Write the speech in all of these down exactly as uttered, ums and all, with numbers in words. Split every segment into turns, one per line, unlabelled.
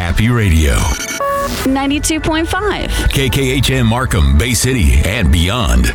Happy Radio.
ninety-two point five.
K K H M Markham, Bay City, and beyond.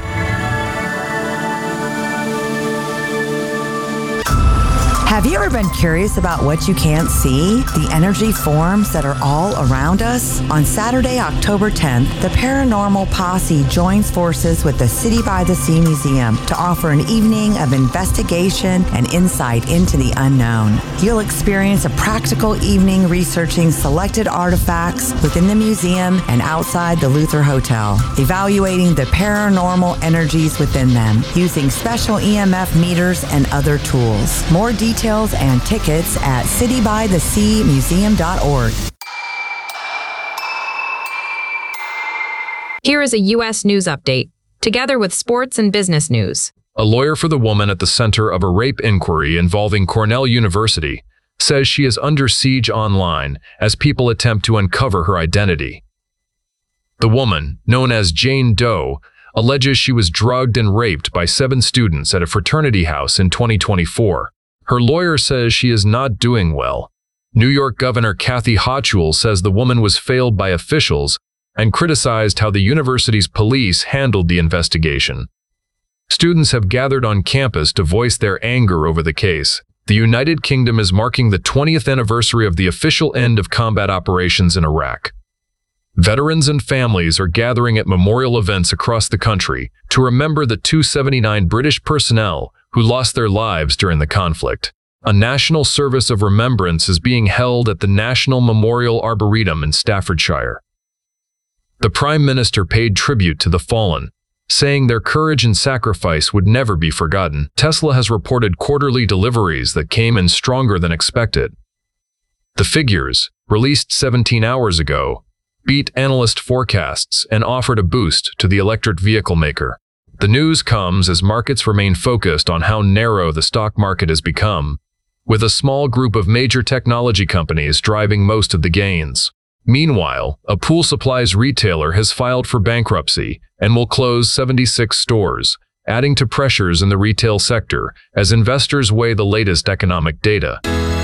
Have you ever been curious about what you can't see? The energy forms that are all around us? On Saturday, October tenth, the Paranormal Posse joins forces with the City by the Sea Museum to offer an evening of investigation and insight into the unknown. You'll experience a practical evening researching selected artifacts within the museum and outside the Luther Hotel, evaluating the paranormal energies within them using special E M F meters and other tools. More details Details and tickets at city by the sea museum dot org.
Here is a U S news update, together with sports and business news.
A lawyer for the woman at the center of a rape inquiry involving Cornell University says she is under siege online as people attempt to uncover her identity. The woman, known as Jane Doe, alleges she was drugged and raped by seven students at a fraternity house in twenty twenty-four. Her lawyer says she is not doing well. New York Governor Kathy Hochul says the woman was failed by officials and criticized how the university's police handled the investigation. Students have gathered on campus to voice their anger over the case. The United Kingdom is marking the twentieth anniversary of the official end of combat operations in Iraq. Veterans and families are gathering at memorial events across the country to remember the two hundred seventy-nine British personnel who lost their lives during the conflict. A national service of remembrance is being held at the National Memorial Arboretum in Staffordshire. The Prime Minister paid tribute to the fallen, saying their courage and sacrifice would never be forgotten. Tesla has reported quarterly deliveries that came in stronger than expected. The figures, released seventeen hours ago, beat analyst forecasts and offered a boost to the electric vehicle maker. The news comes as markets remain focused on how narrow the stock market has become, with a small group of major technology companies driving most of the gains. Meanwhile, a pool supplies retailer has filed for bankruptcy and will close seventy-six stores, adding to pressures in the retail sector as investors weigh the latest economic data.